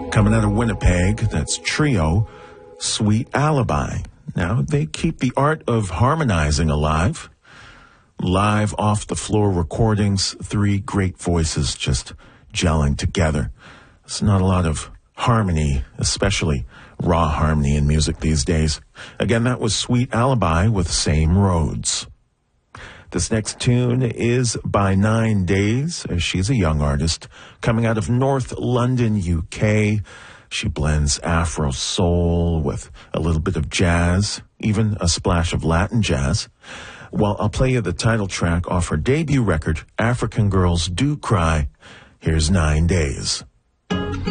Coming out of Winnipeg, that's trio Sweet Alibi. Now, they keep the art of harmonizing alive. Live off-the-floor recordings, three great voices just gelling together. There's not a lot of harmony, especially raw harmony in music these days. Again, that was Sweet Alibi with Same Roads. This next tune is by 9 Days. She's a young artist coming out of North London, UK. She blends Afro soul with a little bit of jazz, even a splash of Latin jazz. Well, I'll play you the title track off her debut record, African Girls Do Cry. Here's 9 Days.